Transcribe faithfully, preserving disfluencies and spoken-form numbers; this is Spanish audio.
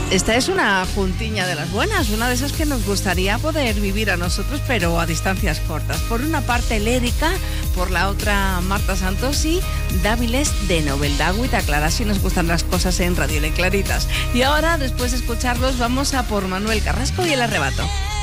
Esta es una juntiña de las buenas, una de esas que nos gustaría poder vivir a nosotros, pero a distancias cortas. Por una parte, Lérica, por la otra, Marta Santos y Dáviles de Noveldagüit. Aclarar si nos gustan las cosas en Radio Le Claritas. Y ahora, después de escucharlos, vamos a por Manuel Carrasco y El Arrebato.